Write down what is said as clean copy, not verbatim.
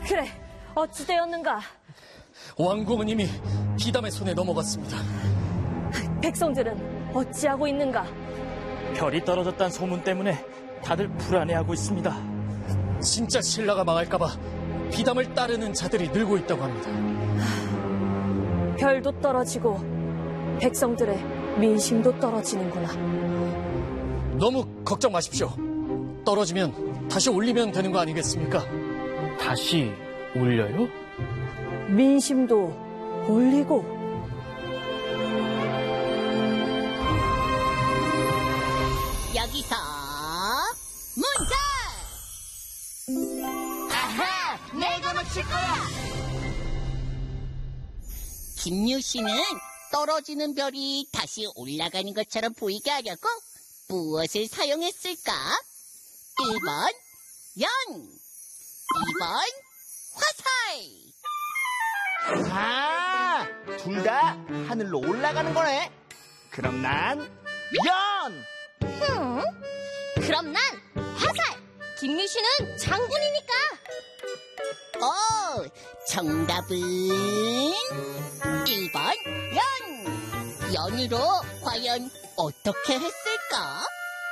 그래, 어찌 되었는가? 왕궁은 이미 비담의 손에 넘어갔습니다. 백성들은 어찌하고 있는가? 별이 떨어졌다는 소문 때문에 다들 불안해하고 있습니다. 진짜 신라가 망할까봐 비담을 따르는 자들이 늘고 있다고 합니다. 별도 떨어지고 백성들의 민심도 떨어지는구나. 너무 걱정 마십시오. 떨어지면 다시 올리면 되는 거 아니겠습니까? 다시 올려요? 민심도 올리고. 여기서 문제! 아하! 내가 맞힐 거야! 김유신은 떨어지는 별이 다시 올라가는 것처럼 보이게 하려고 무엇을 사용했을까? 1번 연, 2번 화살. 아, 둘 다 하늘로 올라가는 거네. 그럼 난 연! 그럼 난 화살! 김유신은 장군이니까! 정답은 1번 연! 연으로 과연 어떻게 했을까?